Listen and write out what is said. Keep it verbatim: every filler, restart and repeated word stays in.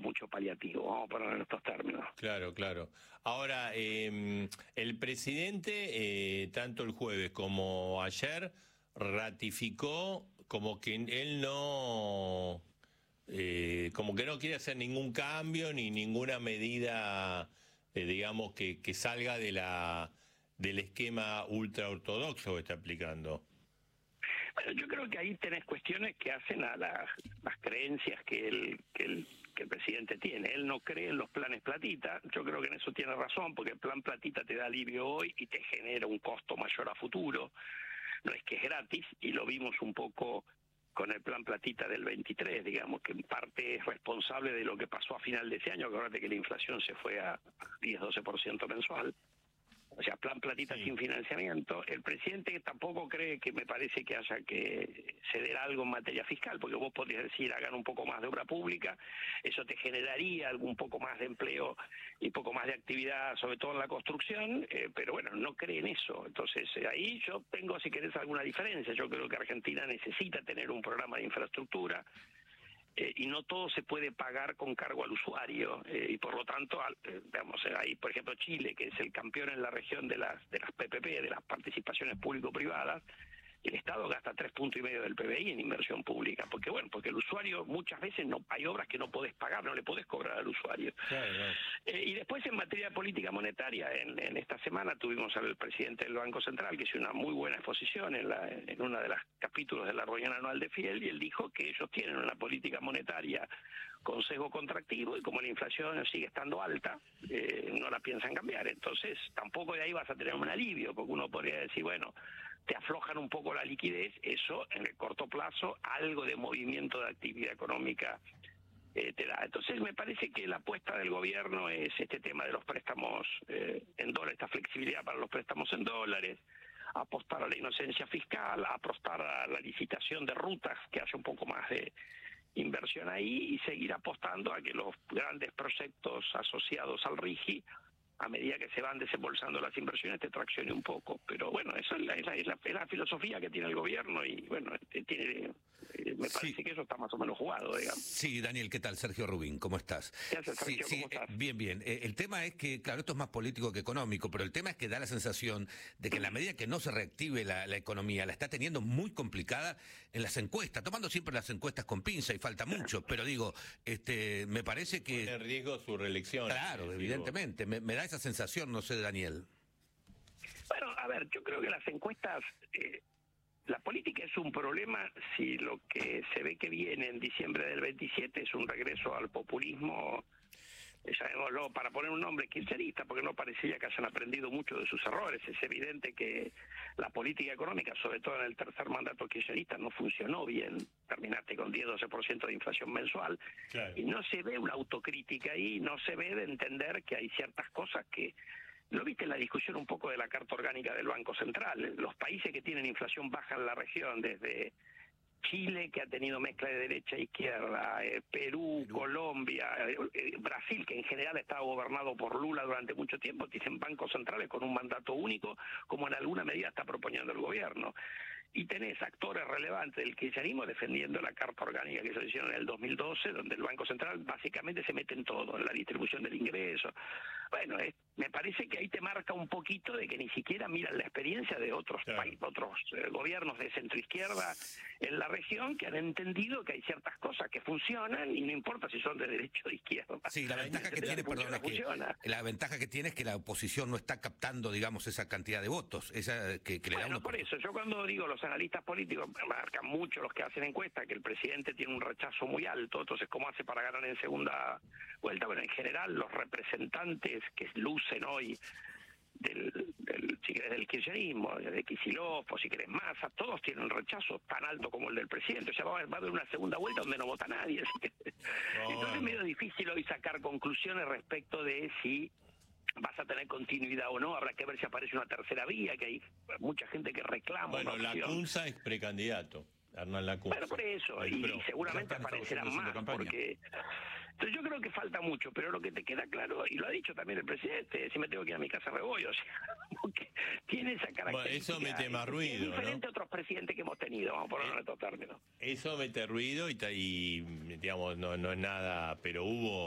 mucho paliativo, vamos a ponerlo en estos términos. Claro, claro. Ahora, eh, el presidente, eh, tanto el jueves como ayer, ratificó como que él no, eh, como que no quiere hacer ningún cambio ni ninguna medida, eh, digamos, que, que salga de la del esquema ultraortodoxo que está aplicando. Bueno, yo creo que ahí tenés cuestiones que hacen a las, las creencias que el, que, el, que el presidente tiene. Él no cree en los planes platita, yo creo que en eso tiene razón, porque el plan platita te da alivio hoy y te genera un costo mayor a futuro. No es que es gratis, y lo vimos un poco con el plan platita del veintitrés, digamos, que en parte es responsable de lo que pasó a final de ese año. Acuérdate que la inflación se fue a diez a doce por ciento mensual. O sea, plan platita sí. Sin financiamiento. El presidente tampoco cree que me parece que haya que ceder algo en materia fiscal, porque vos podrías decir, hagan un poco más de obra pública, eso te generaría algún poco más de empleo y poco más de actividad, sobre todo en la construcción, eh, pero bueno, no cree en eso. Entonces, eh, ahí yo tengo, si querés, alguna diferencia. Yo creo que Argentina necesita tener un programa de infraestructura, Eh, y no todo se puede pagar con cargo al usuario, eh, y por lo tanto, eh, digamos, ahí por ejemplo Chile, que es el campeón en la región de las de las P P P, de las participaciones público-privadas, el Estado gasta tres puntos y medio del P B I en inversión pública, porque bueno, porque el usuario muchas veces no hay obras que no podés pagar, no le podés cobrar al usuario. Claro, claro. Eh, y después en materia de política monetaria, en, en esta semana tuvimos al presidente del Banco Central que hizo una muy buena exposición en, la, en uno de los capítulos de la reunión anual de Fiel, y él dijo que ellos tienen una política monetaria con sesgo contractivo, y como la inflación sigue estando alta, eh, no la piensan cambiar. Entonces tampoco de ahí vas a tener un alivio, porque uno podría decir, bueno, te aflojan un poco la liquidez, eso en el corto plazo algo de movimiento de actividad económica eh, te da. Entonces me parece que la apuesta del gobierno es este tema de los préstamos eh, en dólares, esta flexibilidad para los préstamos en dólares, apostar a la inocencia fiscal, apostar a la licitación de rutas, que haya un poco más de inversión ahí, y seguir apostando a que los grandes proyectos asociados al RIGI, a medida que se van desembolsando las inversiones, te traccione un poco. Pero bueno, esa es la, es la, es la, es la filosofía que tiene el gobierno, y bueno, tiene, me parece sí. que eso está más o menos jugado, digamos. Sí, Daniel, ¿qué tal? Sergio Rubín, ¿cómo estás? ¿Qué haces, Sergio? Sí, ¿Cómo sí, estás? Eh, bien, bien. Eh, el tema es que, claro, esto es más político que económico, pero el tema es que da la sensación de que en la medida que no se reactive la, la economía, la está teniendo muy complicada en las encuestas, tomando siempre las encuestas con pinza, y falta mucho, pero digo, este, me parece que... Pone en riesgo su reelección. Claro, evidentemente, me, me da esa sensación, no sé, Daniel. Bueno, a ver, yo creo que las encuestas, eh, la política es un problema si lo que se ve que viene en diciembre del veintisiete es un regreso al populismo, eh, llamémoslo, para poner un nombre, kirchnerista, porque no parecería que hayan aprendido mucho de sus errores. Es evidente que la política económica, sobre todo en el tercer mandato kirchnerista, no funcionó bien. Terminaste con diez a doce por ciento de inflación mensual, claro. Y no se ve una autocrítica ahí, no se ve de entender que hay ciertas cosas que... ¿No viste la discusión un poco de la Carta Orgánica del Banco Central? Los países que tienen inflación baja en la región, desde Chile, que ha tenido mezcla de derecha e izquierda, eh, Perú, Perú, Colombia, eh, eh, Brasil, que en general ha estado gobernado por Lula durante mucho tiempo, tienen bancos centrales con un mandato único, como en alguna medida está proponiendo el gobierno. Y tenés actores relevantes del kirchnerismo defendiendo la Carta Orgánica que se hicieron en el dos mil doce, donde el Banco Central básicamente se mete en todo, en la distribución del ingreso. Bueno, es, me parece que ahí te marca un poquito de que ni siquiera miran la experiencia de otros claro. países, otros eh, gobiernos de centroizquierda en la región, que han entendido que hay ciertas cosas que funcionan, y no importa si son de derecha o de izquierda. Sí, la ventaja que tiene, perdón, es que la ventaja que tiene es que la oposición no está captando, digamos, esa cantidad de votos, esa que, que le bueno, da una... por eso, yo cuando digo los analistas políticos, marcan mucho los que hacen encuestas, que el presidente tiene un rechazo muy alto, entonces ¿cómo hace para ganar en segunda vuelta? Bueno, en general los representantes que lucen hoy del, del si querés, del kirchnerismo, de Kicillof, o si querés Massa, todos tienen un rechazo tan alto como el del presidente. O sea, va, va a haber una segunda vuelta donde no vota nadie. Oh, entonces es medio difícil hoy sacar conclusiones respecto de si vas a tener continuidad o no. Habrá que ver si aparece una tercera vía, que hay mucha gente que reclama. Bueno, Lacunza es precandidato, Hernán Lacunza. Bueno, por eso, y, y seguramente aparecerán más, porque... Entonces yo creo que falta mucho, pero lo que te queda claro, y lo ha dicho también el presidente, si me tengo que ir a mi casa me voy, o sea, porque tiene esa característica. Bueno, eso mete más ruido, es diferente ¿no? a otros presidentes que hemos tenido, vamos a ponerlo en estos términos. Eso mete ruido y, y digamos, no, no es nada, pero hubo...